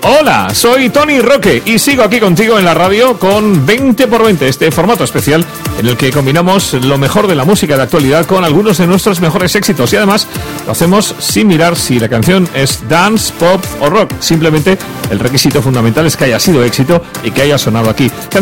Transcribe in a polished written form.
Hola, soy Tony Roque y sigo aquí contigo en la radio con 20x20, este formato especial en el que combinamos lo mejor de la música de actualidad con algunos de nuestros mejores éxitos y además lo hacemos sin mirar si la canción es dance, pop o rock. Simplemente el requisito fundamental es que haya sido éxito y que haya sonado aquí.